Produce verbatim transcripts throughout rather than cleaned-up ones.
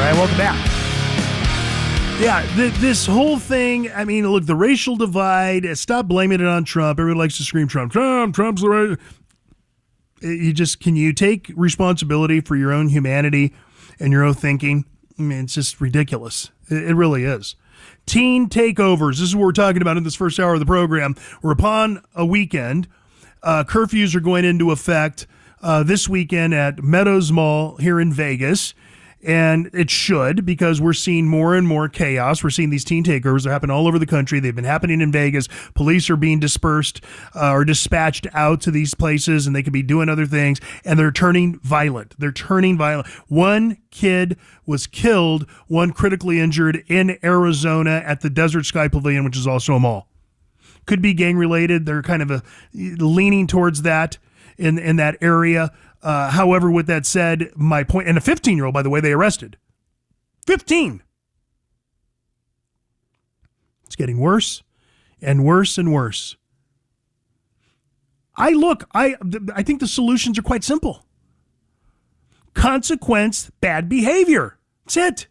right, welcome back. Yeah, th- this whole thing, I mean, look, the racial divide, stop blaming it on Trump. Everyone likes to scream Trump. Trump, Trump's the right. You just, can you take responsibility for your own humanity and your own thinking? I mean, it's just ridiculous. It, it really is. Teen takeovers. This is what we're talking about in this first hour of the program. We're upon a weekend. Uh, curfews are going into effect uh, this weekend at Meadows Mall here in Vegas. And it should, because we're seeing more and more chaos. We're seeing these teen takeovers. They're happening all over the country. They've been happening in Vegas. Police are being dispersed uh, or dispatched out to these places, and they could be doing other things. And they're turning violent. They're turning violent. One kid was killed, one critically injured in Arizona at the Desert Sky Pavilion, which is also a mall. Could be gang related. They're kind of a, leaning towards that in, in that area. Uh, however, with that said, my point, and a fifteen-year-old, by the way, they arrested. fifteen. It's getting worse and worse and worse. I look, I, I think the solutions are quite simple. Consequence, bad behavior. That's it.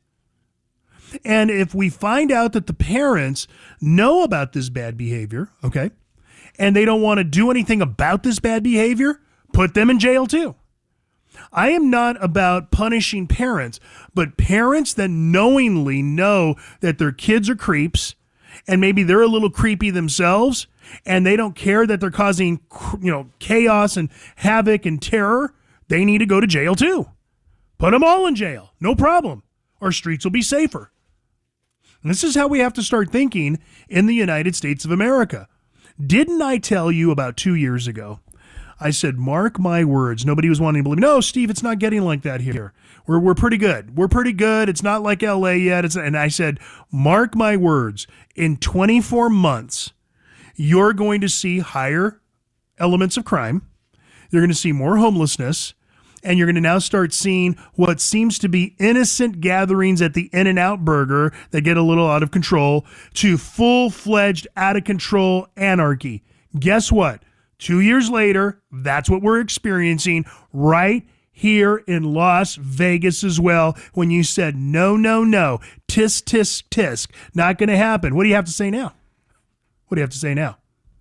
And if we find out that the parents know about this bad behavior, okay, and they don't want to do anything about this bad behavior, put them in jail too. I am not about punishing parents, but parents that knowingly know that their kids are creeps and maybe they're a little creepy themselves and they don't care that they're causing, you know, chaos and havoc and terror, they need to go to jail too. Put them all in jail. No problem. Our streets will be safer. And this is how we have to start thinking in the United States of America. Didn't I tell you about two years ago? I said, mark my words. Nobody was wanting to believe. No, Steve, it's not getting like that here. We're we're pretty good. We're pretty good. It's not like L A yet. It's, and I said, mark my words. In twenty-four months, you're going to see higher elements of crime. You're going to see more homelessness. And you're going to now start seeing what seems to be innocent gatherings at the In-N-Out Burger that get a little out of control to full-fledged, out-of-control anarchy. Guess what? Two years later, that's what we're experiencing right here in Las Vegas as well. When you said, no, no, no, tisk, tisk, tisk, not going to happen. What do you have to say now? What do you have to say now?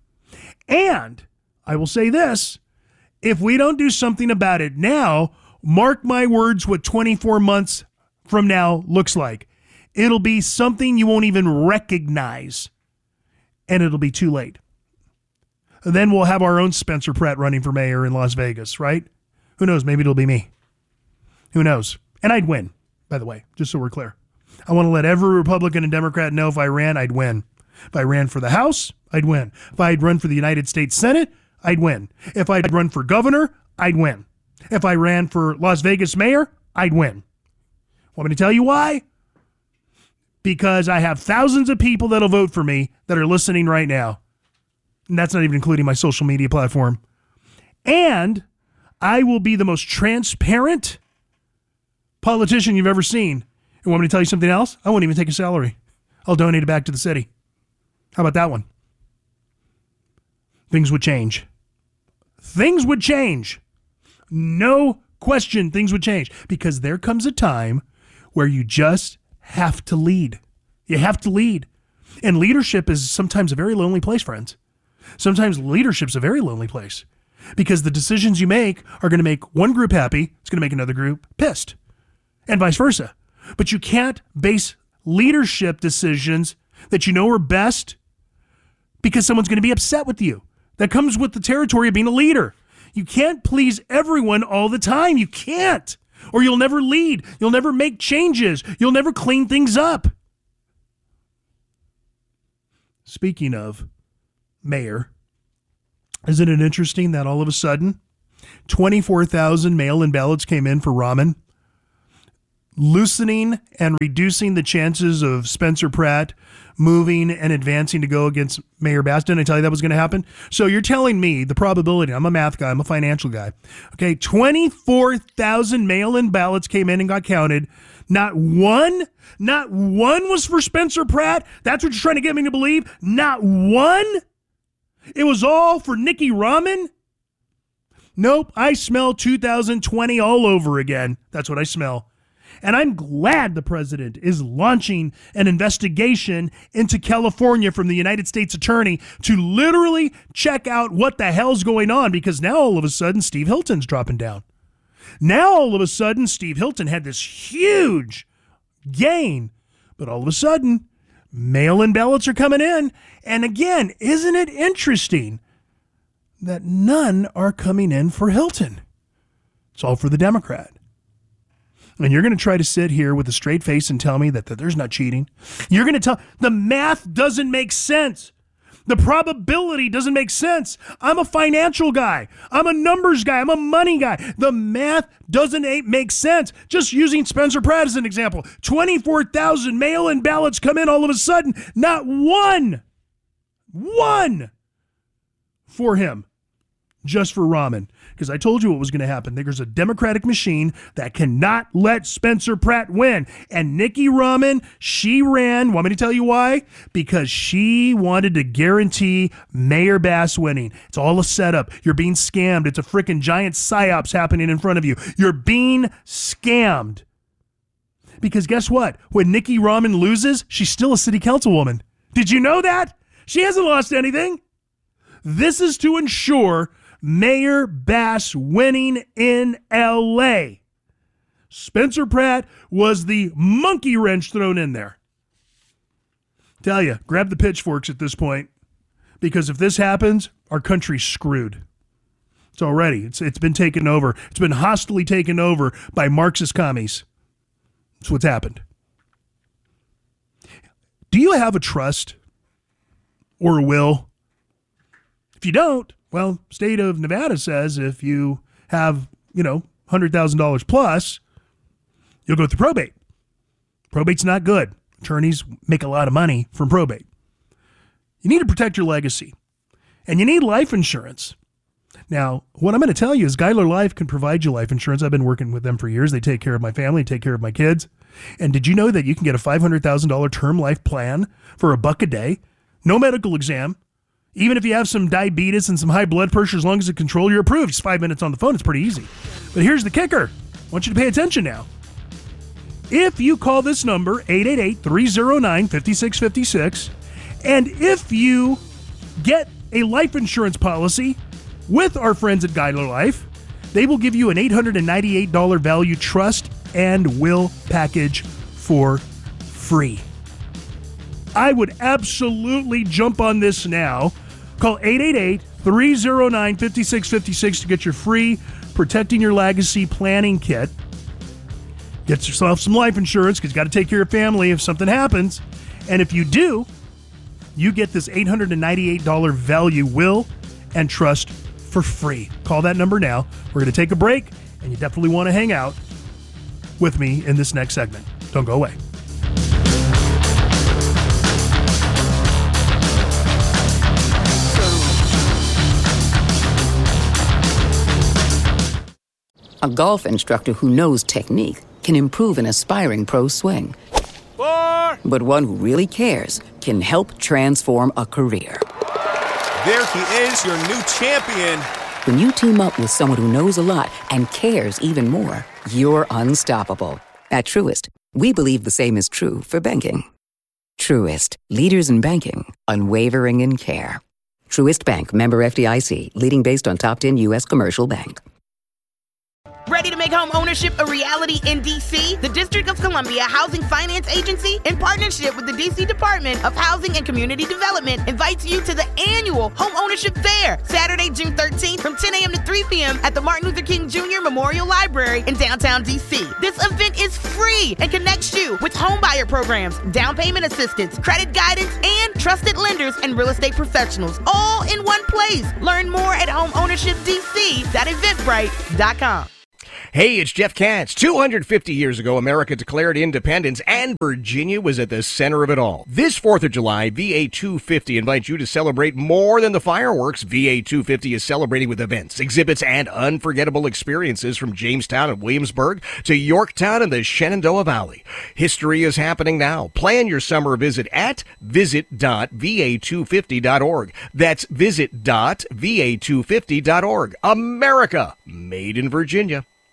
And I will say this, if we don't do something about it now, mark my words what twenty-four months from now looks like. It'll be something you won't even recognize, and it'll be too late. Then we'll have our own Spencer Pratt running for mayor in Las Vegas, right? Who knows? Maybe it'll be me. Who knows? And I'd win, by the way, just so we're clear. I want to let every Republican and Democrat know if I ran, I'd win. If I ran for the House, I'd win. If I'd run for the United States Senate, I'd win. If I'd run for governor, I'd win. If I ran for Las Vegas mayor, I'd win. Want me to tell you why? Because I have thousands of people that'll vote for me that are listening right now. And that's not even including my social media platform. And I will be the most transparent politician you've ever seen. And want me to tell you something else? I won't even take a salary. I'll donate it back to the city. How about that one? Things would change. Things would change. No question, things would change. Because there comes a time where you just have to lead. You have to lead. And leadership is sometimes a very lonely place, friends. Sometimes leadership's a very lonely place because the decisions you make are going to make one group happy. It's going to make another group pissed and vice versa. But you can't base leadership decisions that you know are best because someone's going to be upset with you. That comes with the territory of being a leader. You can't please everyone all the time. You can't, or you'll never lead. You'll never make changes. You'll never clean things up. Speaking of mayor, isn't it interesting that all of a sudden twenty-four thousand mail-in ballots came in for Rahman, loosening and reducing the chances of Spencer Pratt moving and advancing to go against Mayor Bass? Didn't I tell you that was going to happen? So you're telling me the probability, I'm a math guy, I'm a financial guy. Okay, twenty-four thousand mail-in ballots came in and got counted. Not one, not one was for Spencer Pratt. That's what you're trying to get me to believe? Not one? It was all for Nikki Rahman? Nope, I smell two thousand twenty all over again. That's what I smell. And I'm glad the president is launching an investigation into California from the United States Attorney to literally check out what the hell's going on, because now all of a sudden Steve Hilton's dropping down. Now all of a sudden Steve Hilton had this huge gain, but all of a sudden mail-in ballots are coming in. And again, isn't it interesting that none are coming in for Hilton? It's all for the Democrat. And you're going to try to sit here with a straight face and tell me that, that there's not cheating? You're going to tell, the math doesn't make sense. The probability doesn't make sense. I'm a financial guy. I'm a numbers guy. I'm a money guy. The math doesn't make sense. Just using Spencer Pratt as an example. twenty-four thousand mail-in ballots come in all of a sudden. Not one, one for him. Just for Rahman. Because I told you what was going to happen. There's a Democratic machine that cannot let Spencer Pratt win. And Nikki Rahman, she ran. Want me to tell you why? Because she wanted to guarantee Mayor Bass winning. It's all a setup. You're being scammed. It's a freaking giant psyops happening in front of you. You're being scammed. Because guess what? When Nikki Rahman loses, she's still a city councilwoman. Did you know that? She hasn't lost anything. This is to ensure Mayor Bass winning in L A. Spencer Pratt was the monkey wrench thrown in there. Tell you, grab the pitchforks at this point, because if this happens, our country's screwed. It's already. It's it's been taken over. It's been hostily taken over by Marxist commies. That's what's happened. Do you have a trust or a will? If you don't, well, state of Nevada says if you have, you know, one hundred thousand dollars plus, you'll go through probate. Probate's not good. Attorneys make a lot of money from probate. You need to protect your legacy. And you need life insurance. Now, what I'm going to tell you is Geiler Life can provide you life insurance. I've been working with them for years. They take care of my family, take care of my kids. And did you know that you can get a five hundred thousand dollars term life plan for a buck a day? No medical exam. Even if you have some diabetes and some high blood pressure, as long as it's controlled, you're approved. Just five minutes on the phone. It's pretty easy. But here's the kicker. I want you to pay attention now. If you call this number, eight eight eight, three oh nine, five six five six, and if you get a life insurance policy with our friends at Geiler Life, they will give you an eight hundred ninety-eight dollars value trust and will package for free. I would absolutely jump on this now. Call eight eight eight, three oh nine, five six five six to get your free Protecting Your Legacy planning kit. Get yourself some life insurance because you got to take care of family if something happens. And if you do, you get this eight hundred ninety-eight dollars value will and trust for free. Call that number now. We're going to take a break, and you definitely want to hang out with me in this next segment. Don't go away. A golf instructor who knows technique can improve an aspiring pro's swing. Four. But one who really cares can help transform a career. There he is, your new champion. When you team up with someone who knows a lot and cares even more, you're unstoppable. At Truist, we believe the same is true for banking. Truist, leaders in banking, unwavering in care. Truist Bank, member F D I C, leading based on top ten U S commercial bank. Ready to make home ownership a reality in D C? The District of Columbia Housing Finance Agency, in partnership with the D C Department of Housing and Community Development, invites you to the annual Home Ownership Fair, Saturday, June thirteenth from ten a.m. to three p.m. at the Martin Luther King Junior Memorial Library in downtown D C. This event is free and connects you with homebuyer programs, down payment assistance, credit guidance, and trusted lenders and real estate professionals, all in one place. Learn more at home ownership d c dot eventbrite dot com. Hey, it's Jeff Katz. two hundred fifty years ago, America declared independence, and Virginia was at the center of it all. This fourth of July, V A two fifty invites you to celebrate more than the fireworks. V A two fifty is celebrating with events, exhibits, and unforgettable experiences from Jamestown and Williamsburg to Yorktown and the Shenandoah Valley. History is happening now. Plan your summer visit at visit dot v a two fifty dot org. That's visit dot v a two fifty dot org. America, made in Virginia.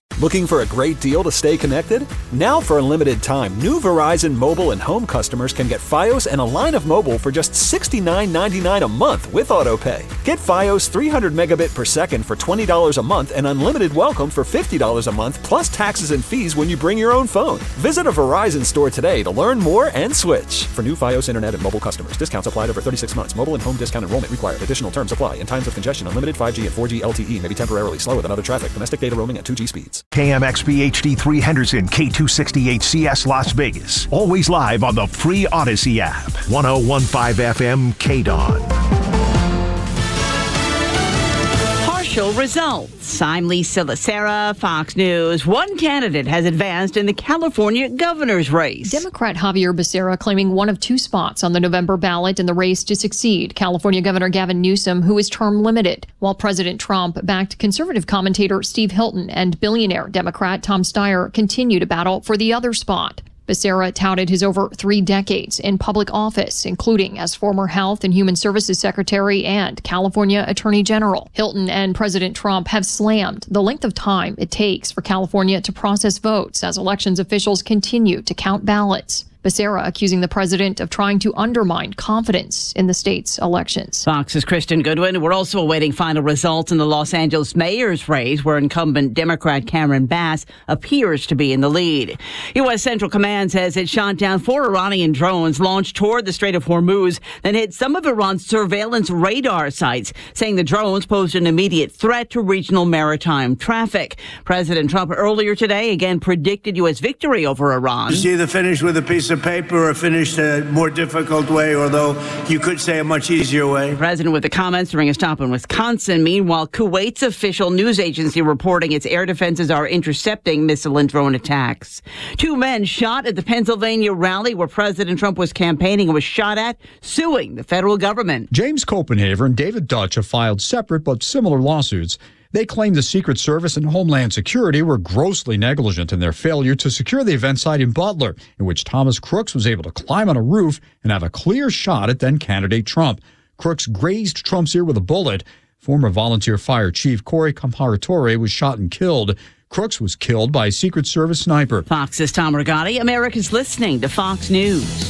Looking for a great deal to stay connected? Now for a limited time, new Verizon mobile and home customers can get Fios and a line of mobile for just sixty-nine ninety-nine a month with AutoPay. Get Fios three hundred megabit per second for twenty dollars a month and unlimited welcome for fifty dollars a month plus taxes and fees when you bring your own phone. Visit a Verizon store today to learn more and switch. For new Fios internet and mobile customers, discounts applied over thirty-six months. Mobile and home discount enrollment required. Additional terms apply. In times of congestion, unlimited five G and four G L T E may be temporarily slower than other traffic. Domestic data roaming at two G speeds. K M X P H D three Henderson, K two sixty-eight C S Las Vegas. Always live on the free Odyssey app. ten fifteen F M K D O N. Partial results. I'm Lisa Lacera, Fox News. One candidate has advanced in the California governor's race. Democrat Javier Becerra claiming one of two spots on the November ballot in the race to succeed California Governor Gavin Newsom, who is term limited, while President Trump backed conservative commentator Steve Hilton and billionaire Democrat Tom Steyer continue to battle for the other spot. Becerra touted his over three decades in public office, including as former Health and Human Services Secretary and California Attorney General. Hilton and President Trump have slammed the length of time it takes for California to process votes as elections officials continue to count ballots. Becerra accusing the president of trying to undermine confidence in the state's elections. Fox's Kristen Goodwin. We're also awaiting final results in the Los Angeles mayor's race, where incumbent Democrat Cameron Bass appears to be in the lead. U S. Central Command says it shot down four Iranian drones launched toward the Strait of Hormuz, then hit some of Iran's surveillance radar sites, saying the drones posed an immediate threat to regional maritime traffic. President Trump earlier today again predicted U S victory over Iran. You see the finish with a piece of paper or finished a more difficult way, although you could say a much easier way. The president with the comments during a stop in Wisconsin. Meanwhile, Kuwait's official news agency reporting its air defenses are intercepting missile and drone attacks. Two men shot at the Pennsylvania rally where President Trump was campaigning and was shot at, suing the federal government. James Copenhaver and David Dutch have filed separate but similar lawsuits. They claim the Secret Service and Homeland Security were grossly negligent in their failure to secure the event site in Butler, in which Thomas Crooks was able to climb on a roof and have a clear shot at then-candidate Trump. Crooks grazed Trump's ear with a bullet. Former volunteer fire chief Corey Comparatore was shot and killed. Crooks was killed by a Secret Service sniper. Fox's Tom Rigotti. America's listening to Fox News.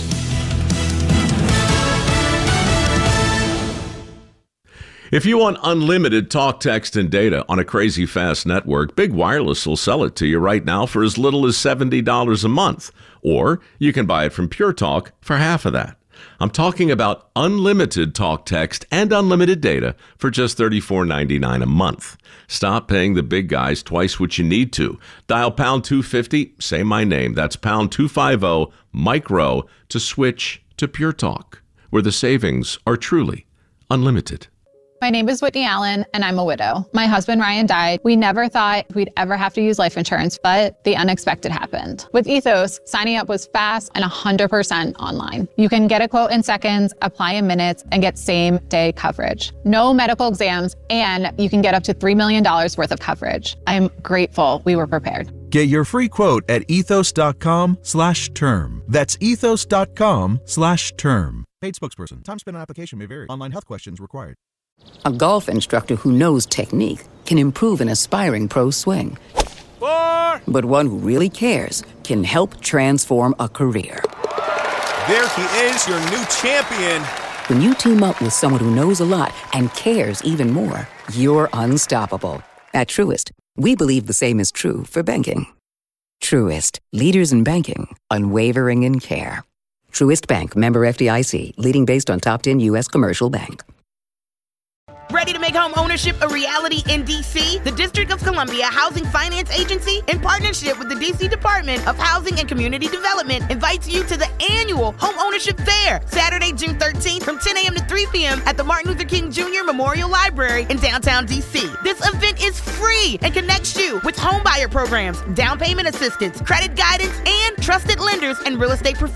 If you want unlimited talk, text, and data on a crazy fast network, Big Wireless will sell it to you right now for as little as seventy dollars a month. Or you can buy it from Pure Talk for half of that. I'm talking about unlimited talk, text, and unlimited data for just thirty-four ninety-nine a month. Stop paying the big guys twice what you need to. Dial pound two fifty, say my name. That's pound two fifty, micro, to switch to Pure Talk, where the savings are truly unlimited. My name is Whitney Allen, and I'm a widow. My husband, Ryan, died. We never thought we'd ever have to use life insurance, but the unexpected happened. With Ethos, signing up was fast and one hundred percent online. You can get a quote in seconds, apply in minutes, and get same-day coverage. No medical exams, and you can get up to three million dollars worth of coverage. I'm grateful we were prepared. Get your free quote at ethos.com slash term. That's ethos.com slash term. Paid spokesperson. Time spent on application may vary. Online health questions required. A golf instructor who knows technique can improve an aspiring pro swing. Four. But one who really cares can help transform a career. There he is, your new champion. When you team up with someone who knows a lot and cares even more, you're unstoppable. At Truist, we believe the same is true for banking. Truist, leaders in banking, unwavering in care. Truist Bank, member F D I C, leading based on top ten U S commercial bank. Ready to make home ownership a reality in D C? The District of Columbia Housing Finance Agency, in partnership with the D C Department of Housing and Community Development, invites you to the annual Home Ownership Fair, Saturday, June thirteenth from ten a.m. to three p.m. at the Martin Luther King Junior Memorial Library in downtown D C. This event is free and connects you with home buyer programs, down payment assistance, credit guidance, and trusted lenders and real estate professionals.